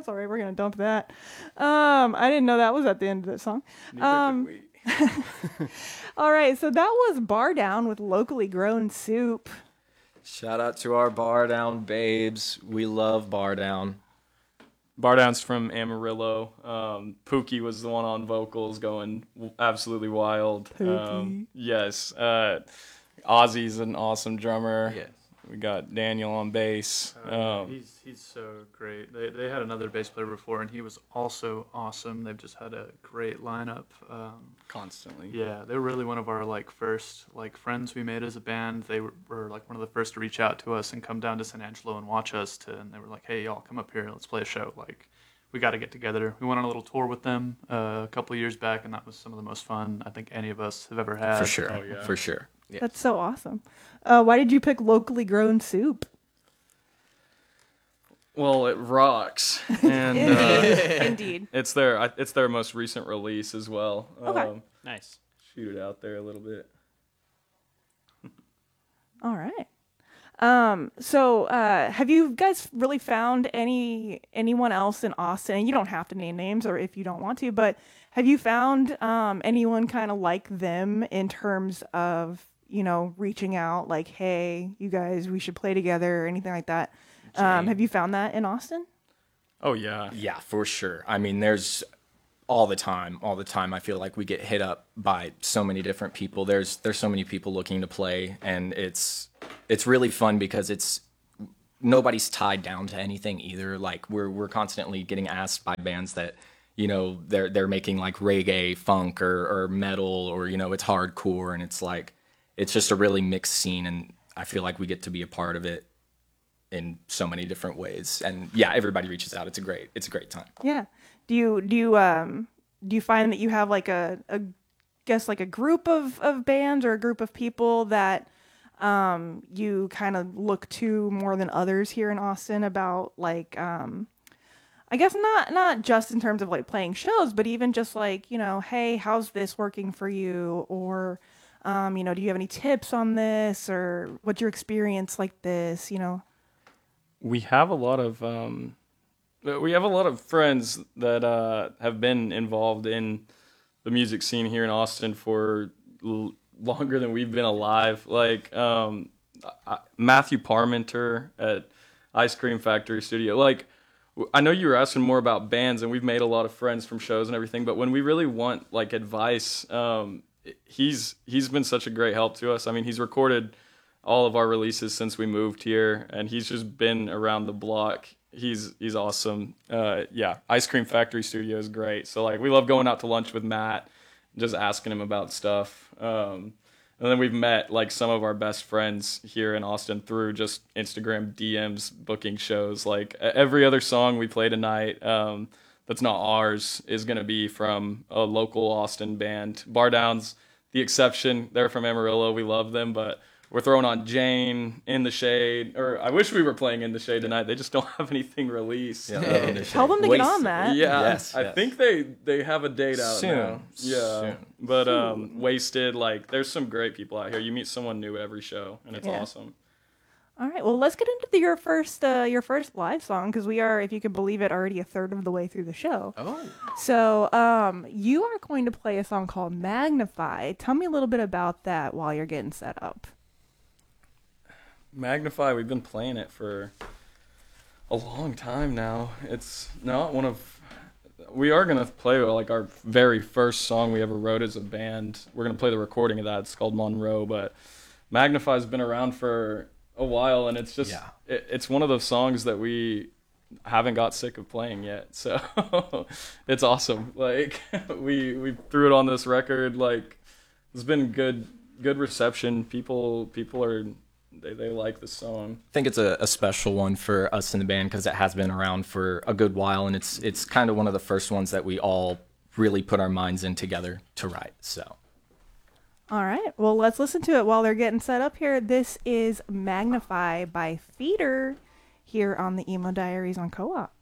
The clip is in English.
That's all right. We're gonna dump that. I didn't know that was at the end of the song. All right, so that was Bar Down with Locally Grown Soup. Shout out to our Bar Down babes. We love Bar Down. Bar Down's from Amarillo. Pookie was the one on vocals going absolutely wild. Pookie. Yes. Ozzy's an awesome drummer. Yes. We got Daniel on bass. He's so great. They had another bass player before, and he was also awesome. They've just had a great lineup. Constantly. Yeah, they were really one of our first friends we made as a band. They were like one of the first to reach out to us and come down to San Angelo and watch us. And they were like, "Hey, y'all, come up here. Let's play a show. Like, we got to get together." We went on a little tour with them a couple of years back, and that was some of the most fun I think any of us have ever had. For sure. Oh, yeah. For sure. Yeah. That's so awesome. Why did you pick Locally Grown Soup? Well, it rocks, and Indeed. it's their most recent release as well. Okay. Nice. Shoot it out there a little bit. All right. So have you guys really found anyone else in Austin? And you don't have to name names, or if you don't want to, but have you found anyone kind of like them in terms of, reaching out like, "Hey, you guys, we should play together," or anything like that? Have you found that in Austin? Oh yeah. Yeah, for sure. I mean, there's all the time. I feel like we get hit up by so many different people. There's so many people looking to play, and it's really fun because nobody's tied down to anything either. Like we're constantly getting asked by bands that, they're making like reggae, funk, or metal, or it's hardcore, and it's like it's just a really mixed scene, and I feel like we get to be a part of it in so many different ways. And yeah, everybody reaches out. It's a great time. Yeah. Do you find that you have like a group of bands or a group of people that you kind of look to more than others here in Austin about like I guess not just in terms of like playing shows, but even just like, hey, how's this working for you? Or do you have any tips on this, or what's your experience like this, We have a lot of friends that have been involved in the music scene here in Austin for longer than we've been alive. Like Matthew Parmenter at Ice Cream Factory Studio. Like, I know you were asking more about bands, and we've made a lot of friends from shows and everything. But when we really want like advice, he's been such a great help to us. I mean, he's recorded all of our releases since we moved here, and he's just been around the block. He's awesome. Yeah, Ice Cream Factory Studio is great. So like we love going out to lunch with Matt, just asking him about stuff. And then we've met like some of our best friends here in Austin through just Instagram DMs, booking shows. Like every other song we play tonight that's not ours is going to be from a local Austin band. Bar Down's the exception. They're from Amarillo. We love them, but we're throwing on Jane, In the Shade, or I wish we were playing In the Shade tonight. They just don't have anything released. Yeah, tell them to get on that. Yeah, yes. I think they have a date out soon. now. Yeah, Soon. but Wasted, like there's some great people out here. You meet someone new every show, and it's awesome. All right, well, let's get into your first live song, because we are, if you can believe it, already a third of the way through the show. Oh. So you are going to play a song called Magnify. Tell me a little bit about that while you're getting set up. Magnify, we've been playing it for a long time now. It's not one of... We are going to play like our very first song we ever wrote as a band. We're going to play the recording of that. It's called Monroe, but Magnify's been around for a while, and it's just... Yeah. It's one of those songs that we haven't got sick of playing yet, so it's awesome. Like, we threw it on this record. Like, there's been good reception. People are... They like the song. I think it's a special one for us in the band because it has been around for a good while, and it's kind of one of the first ones that we all really put our minds in together to write. So, all right, well, let's listen to it while they're getting set up here. This is Magnify by Feeder here on the Emo Diaries on Co-op.